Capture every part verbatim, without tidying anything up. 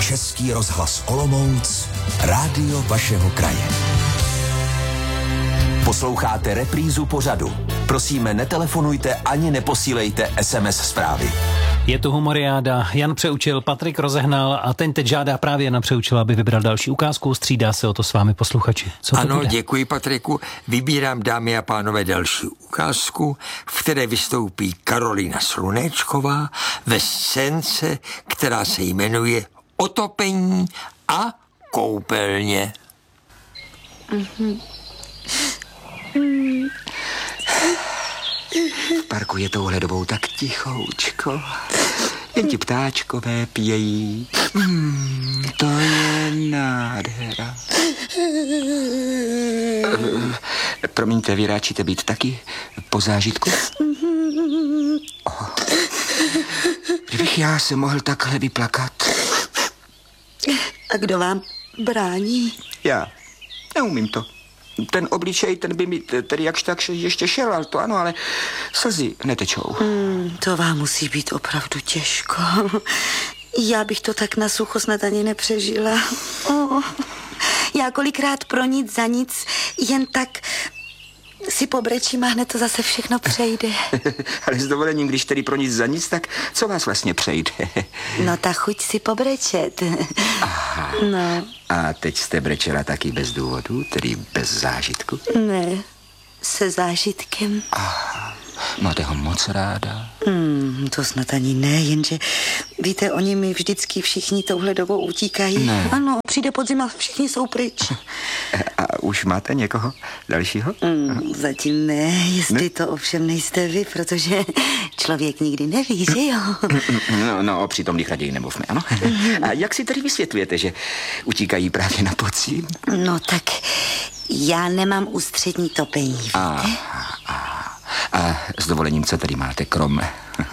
Český rozhlas Olomouc, rádio vašeho kraje. Posloucháte reprízu pořadu. Prosíme, netelefonujte ani neposílejte es em es zprávy. Je tu humoriáda, Jan přeučil, Patrik rozehnal a ten teď žádá právě Jana přeučila, aby vybral další ukázku. Střídá se o to s vámi posluchači. Co to ano, bude? Děkuji, Patriku. Vybírám, dámy a pánové, další ukázku, v které vystoupí Karolína Slunečková ve scénce, která se jmenuje Otopení a koupelně. Mm-hmm. V parku je touhle dobou tak tichoučko. Jen ti ptáčkové pějí. Hmm, to je nádhera. Promiňte, vy ráčíte být taky po zážitku? Oh. Kdybych já se mohl takhle vyplakat. A kdo vám brání? Já. Neumím to. Ten obličej, ten by mi tedy jakž tak ještě šel, ale to ano, ale slzy netečou. Hmm, to vám musí být opravdu těžko. Já bych to tak na sucho snad ani nepřežila. Oh. Já kolikrát pro nic za nic jen tak si pobrečím a hned to zase všechno přejde. Ale s dovolením, když tedy pro nic za nic, tak co vás vlastně přejde? No ta chuť si pobrečet. Aha. No. A teď jste brečela taky bez důvodu, tedy bez zážitku? Ne, se zážitkem. Aha. Máte ho moc ráda? Hmm, to snad ani ne, jenže víte, oni mi vždycky všichni touhle dobou utíkají. Ne. Ano, přijde podzim a všichni jsou pryč. A už máte někoho dalšího? Hmm, zatím ne, jestli ne? To ovšem nejste vy, protože člověk nikdy neví, že jo? No, no o přítomných raději nemluvme, ano? A jak si tedy vysvětlujete, že utíkají právě na podzim? No tak já nemám ústřední topení, víte? Aha, aha. A s dovolením, co tady máte, krom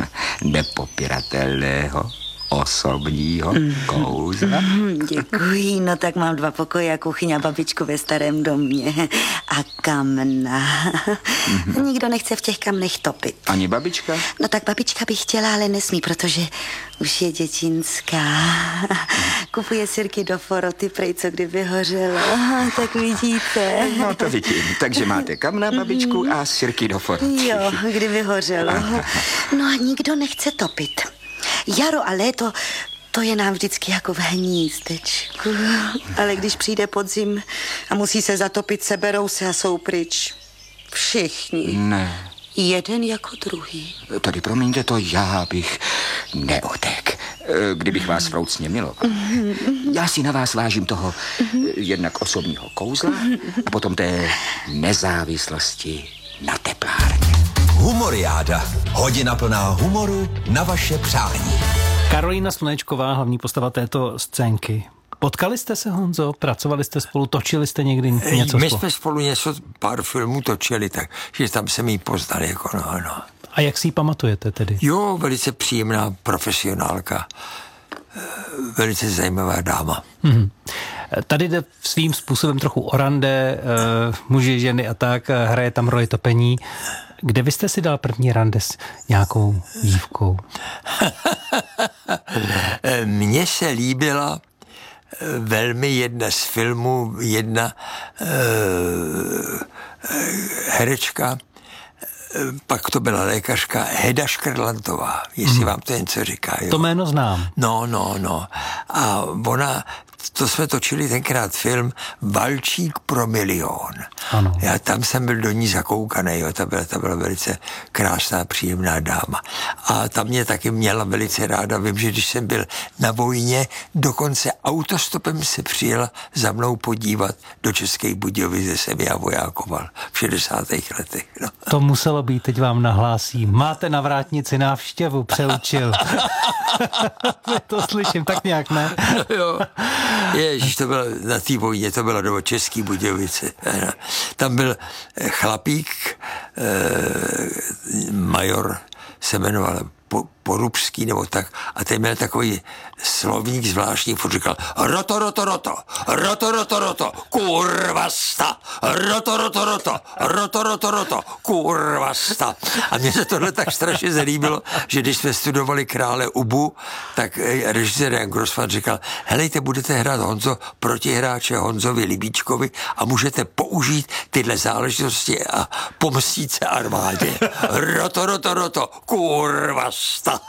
nepopiratelného osobního kouzla? Děkuji, no tak mám dva pokoje a kuchyň a babičku ve starém domě. A kamna. Mm-hmm. Nikdo nechce v těch kamnech topit. Ani babička? No tak babička by chtěla, ale nesmí, protože už je dětinská. Kupuje sirky do foroty, prej co kdyby hořelo. Tak vidíte. No to vidím. Takže máte kamna, babičku a sirky do foroty. Jo, kdyby hořelo. No a nikdo nechce topit. Jaro a léto, to je nám vždycky jako v hnízdečku. Ale když přijde podzim a musí se zatopit, seberou se a jsou pryč. Všichni. Ne. Jeden jako druhý. Tady promiňte, to já bych neotek, kdybych vás vroucně miloval. Já si na vás vážím toho jednak osobního kouzla a potom té nezávislosti na teplárně. Humoriáda. Hodina plná humoru na vaše přání. Karolína Slunečková, hlavní postava této scénky. Potkali jste se, Honzo? Pracovali jste spolu? Točili jste někdy něco My spolu? jsme spolu něco, pár filmů točili, takže tam se mi poznali, jako no, no. A jak si ji pamatujete tedy? Jo, velice příjemná profesionálka. Velice zajímavá dáma. Mm-hmm. Tady jde svým způsobem trochu o rande, uh, muži, ženy a tak, hraje tam roli topení. Kde vy jste si dal první rande s nějakou dívkou? Mně se líbila velmi jedna z filmů, jedna uh, herečka, pak to byla lékařka Heda Škrlantová, jestli mm. vám to něco říká. Jo? To jméno znám. No, no, no. A ona, to jsme točili tenkrát film Valčík pro milion. Ano. Já tam jsem byl do ní zakoukaný, jo, ta byla, ta byla velice krásná, příjemná dáma. A ta mě taky měla velice ráda. Vím, že když jsem byl na vojně, dokonce autostopem se přijela za mnou podívat do České Budějovice, jsem já vojákoval v šedesátých letech. No. To muselo být, teď vám nahlásí. Máte na vrátnici návštěvu, přeučil. To slyším, tak nějak ne? Jo. Ježiš, to bylo na té vojně, to bylo do České Budějovice. Tam byl chlapík, eh, major se jmenoval porubský nebo tak, a ten měl takový slovník zvláštní, furt říkal roto, roto, roto, roto, roto, roto, kurva sta, roto, roto, roto, roto, roto, roto, kurva sta. A mně se tohle tak strašně zalíbilo, že když jsme studovali Krále Ubu, tak režisér Jan Grossman říkal, helejte, budete hrát Honzo protihráče Honzovi Libíčkovi a můžete použít tyhle záležitosti a pomstít se armádě. Roto, roto, roto, kurva sta.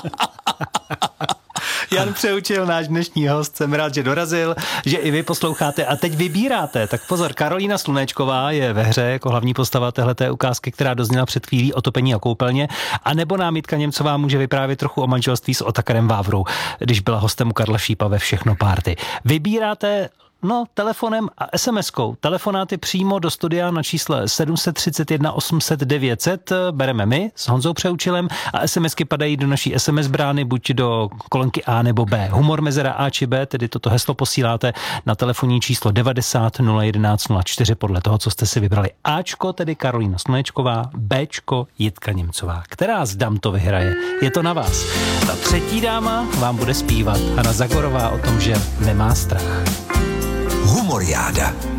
Jan Přeučil, náš dnešní host, jsem rád, že dorazil, že i vy posloucháte a teď vybíráte. Tak pozor, Karolína Slunečková je ve hře jako hlavní postava téhleté ukázky, která dozněla před chvílí o topení a koupelně, a nebo nám Jitka Němcová může vyprávět trochu o manželství s Otakarem Vávrou, když byla hostem u Karla Šípa ve Všechno Party. Vybíráte No, telefonem a es em eskou. Telefonáty přímo do studia na čísle sedm set třicet jedna osm set devět set bereme my s Honzou Přeučilem a SMSky padají do naší es em es brány buď do kolonky A nebo B. Humor mezera A či B, tedy toto heslo posíláte na telefonní číslo devadesát nula jedenáct nula čtyři podle toho, co jste si vybrali. Ačko, tedy Karolína Slunečková, Bčko Jitka Němcová. Která z dam to vyhraje? Je to na vás. Ta třetí dáma vám bude zpívat. Hana Zagorová o tom, že nemá strach. Humoriáda.